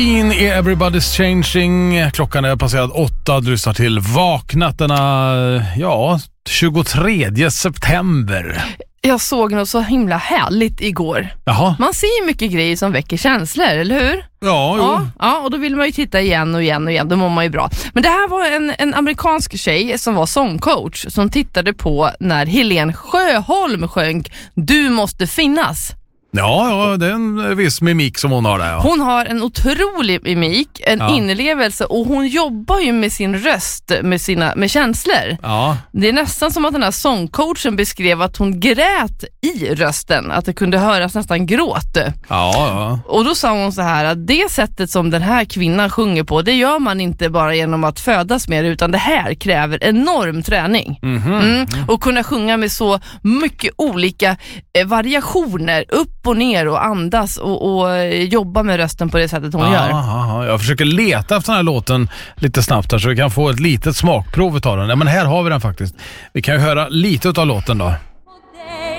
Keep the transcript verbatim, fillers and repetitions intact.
In i Everybody's Changing. Klockan är passerat åtta. Du lyssnar till Vaknat denna, ja, tjugotredje september. Jag såg något så himla härligt igår. Jaha. Man ser ju mycket grejer som väcker känslor, eller hur? Ja, jo. Ja, ja, och då vill man ju titta igen och igen och igen. Då mår man ju bra. Men det här var en, en amerikansk tjej som var sångcoach som tittade på när Helen Sjöholm sjöng Du måste finnas. Ja, ja, det är en viss mimik som hon har där. Ja. Hon har en otrolig mimik, en ja. inlevelse, och hon jobbar ju med sin röst, med sina med känslor. Ja. Det är nästan som att den här sångcoachen beskrev att hon grät i rösten, att det kunde höras nästan gråt. Ja, ja. Och då sa hon så här att det sättet som den här kvinnan sjunger på, det gör man inte bara genom att födas med det, utan det här kräver enorm träning. Mm-hmm. Mm. Och kunna sjunga med så mycket olika eh, variationer, upp och ner och andas och, och jobba med rösten på det sättet hon aha, gör. Aha. Jag försöker leta efter den här låten lite snabbt här så vi kan få ett litet smakprov utav den. Ja, men här har vi den faktiskt. Vi kan ju höra lite utav låten då.